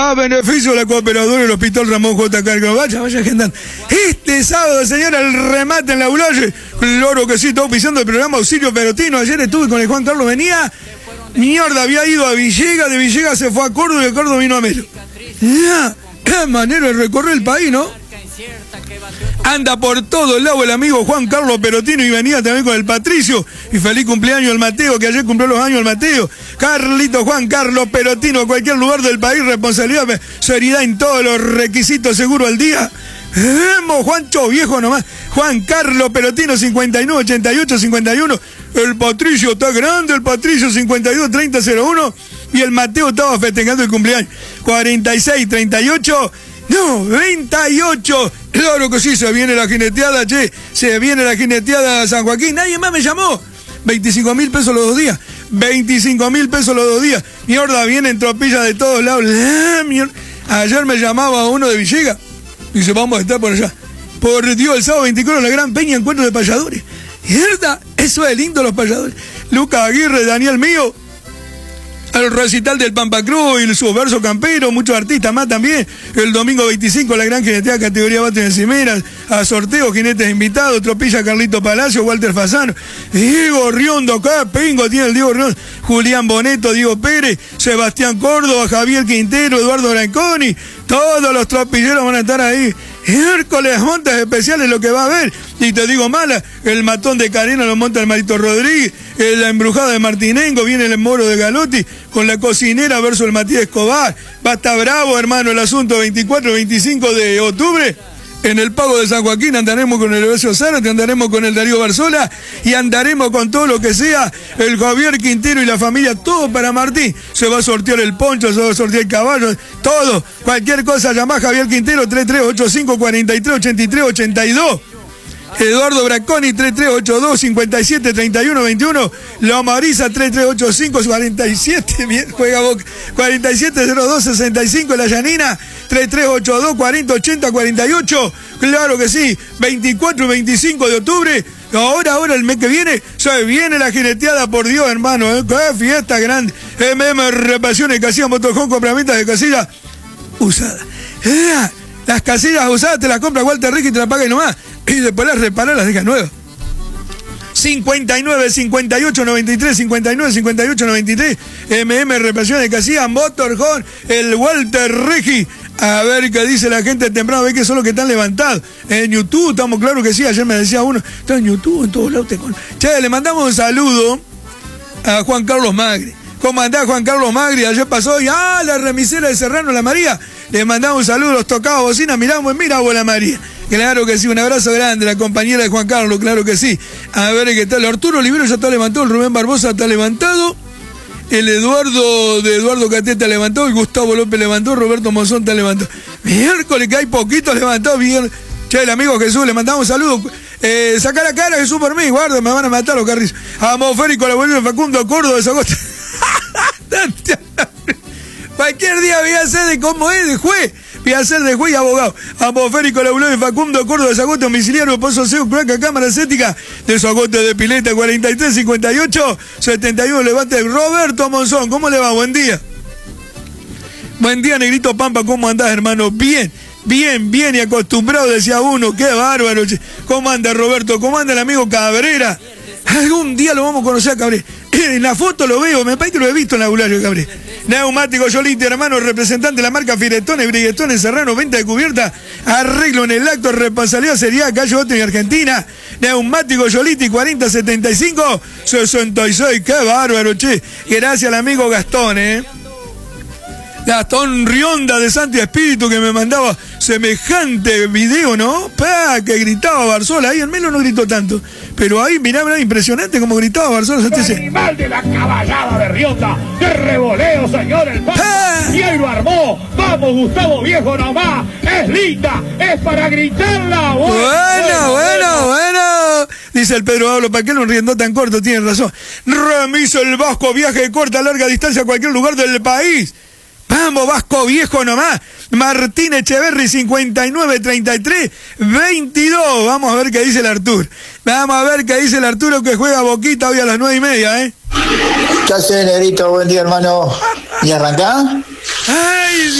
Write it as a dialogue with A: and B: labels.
A: a beneficio de la cooperadora del Hospital Ramón J. Cargo. Vaya agendando. Este sábado, señora, el remate en la Ulaye. Claro que sí, estamos pisando el programa Auxilio Perotino. Ayer estuve con el Juan Carlos, venía. Mierda, había ido a Villegas, de Villegas se fue a Córdoba y de Córdoba vino a Melo. Qué manera de recorrer el país, ¿no? Anda por todos lados el amigo Juan Carlos Perotino y venía también con el Patricio. Y feliz cumpleaños al Mateo, que ayer cumplió los años el Mateo. Carlito Juan Carlos Perotino, cualquier lugar del país, responsabilidad, seriedad en todos los requisitos, seguro al día. Vemos, Juancho viejo nomás. Juan Carlos Perotino, 59, 88, 51. El Patricio está grande, el Patricio 52, 30, 01. Y el Mateo estaba festejando el cumpleaños. 46, 38. No, 28. Claro que sí, se viene la jineteada, che. Se viene la jineteada a San Joaquín. Nadie más me llamó. 25.000 pesos los 2 días. 25.000 pesos los 2 días. Mierda, vienen tropillas de todos lados. Ayer me llamaba uno de Villegas. Dice, vamos a estar por allá. Por Dios, el sábado 24 la Gran Peña, encuentro de payadores. Mierda, eso es lindo, los payadores. Lucas Aguirre, Daniel Mío. El recital del Pampa Cruz y su verso campero, muchos artistas más también. El domingo 25 la gran jineteada categoría bate de encimeras, a sorteo, jinetes invitados, tropilla Carlito Palacio, Walter Fasano, Diego Riondo, qué pingo tiene el Diego Riondo, Julián Boneto, Diego Pérez, Sebastián Córdoba, Javier Quintero, Eduardo Branconi, todos los tropilleros van a estar ahí. Miércoles, montas especiales lo que va a haber. Y te digo mala, el matón de Carena lo monta el Marito Rodríguez, la embrujada de Martinengo, viene el moro de Galotti, con la cocinera versus el Matías Escobar. Va a estar bravo, hermano, el asunto 24 25 de octubre. En el Pago de San Joaquín andaremos con el Eusebio Zárate, andaremos con el Darío Barzola y andaremos con todo lo que sea el Javier Quintero y la familia, todo para Martín. Se va a sortear el poncho, se va a sortear el caballo, todo. Cualquier cosa, llamá a Javier Quintero 3385 43 83 82. Eduardo Branconi 3382 57 31 21. La Marisa 3385 47 juega Boca 4702 65. La Yanina 3382 40 80 48. Claro que sí, 24 y 25 de octubre. Ahora el mes que viene, se viene la jineteada, por Dios, hermano, qué fiesta grande. Reparaciones, casillas, motorhome, compraventa de casillas usadas. Las casillas usadas te las compra Walter Ricky y te las paga y nomás. Y después las reparas, las dejas nuevas. 59 58 93 59 58 93. Reparaciones de casillas, motorhome, el Walter Ricky. A ver qué dice la gente temprano, ve que son los que están levantados. En YouTube, estamos claros que sí, ayer me decía uno, está en YouTube, en todos lados. Che, le mandamos un saludo a Juan Carlos Magri. ¿Cómo andás, Juan Carlos Magri? Ayer pasó y la remisera de Serrano, la María. Le mandamos un saludo, los tocados bocina, mira vos la María. Claro que sí, un abrazo grande, la compañera de Juan Carlos, claro que sí. A ver qué tal, Arturo Olivero ya está levantado, el Rubén Barbosa está levantado. El Eduardo Cateta levantó, el Gustavo López levantó, Roberto Monzón está levantado. Miércoles que hay poquitos levantados, bien. Che, el amigo Jesús, le mandamos un saludo. Saca la cara, Jesús, por mí, guarda, me van a matar los carrizos. A Moférico, la vuelve Facundo Córdoba de Zagosta. Cualquier día voy a hacer de cómo es, de juez. Voy a hacer de juez y abogado. Amoférico, la de Facundo Córdoba de Zagote, domiciliario, Pozo Seo, Curaca, Cámara Estética de Zagote de Pileta, 43 58 71. Levante Roberto Monzón, ¿cómo le va? Buen día. Buen día, Negrito Pampa, ¿cómo andás, hermano? Bien y acostumbrado, decía uno. Qué bárbaro. ¿Cómo anda, Roberto? ¿Cómo anda el amigo Cabrera? Algún día lo vamos a conocer a Cabrera. En la foto lo veo, me parece que lo he visto en la Aulario de Cabrera. Neumático Yoliti, hermano, representante de la marca Firetones, Briguetones, Serrano, venta de cubierta, arreglo en el acto, responsabilidad, seriedad, Calle Bote en Argentina. Neumático Yoliti, 4075 66. Qué bárbaro, che. Gracias al amigo Gastón, Gastón Rionda de Santi Espíritu, que me mandaba semejante video, ¿no? Que gritaba Barzola. Ahí en Melo no gritó tanto, pero ahí, mirá, impresionante como gritaba Barzola.
B: El animal de la caballada de Rionda, de revoleo, señor, el Papa. Y ahí lo armó. Vamos, Gustavo Viejo nomás. Es linda, es para gritarla.
A: Bueno. Dice el Pedro Pablo, ¿para qué no riendo tan corto? Tiene razón. Remiso el Vasco, viaje de corta, larga distancia a cualquier lugar del país. Vamos, Vasco Viejo nomás. Martín Echeverri, 59 33 22. Vamos a ver qué dice el Arturo. Vamos a ver qué dice el Arturo, que juega Boquita hoy a las 9:30,
C: ¿Qué haces, Negrito? Buen día, hermano. ¿Y arrancá?
A: ¡Ay,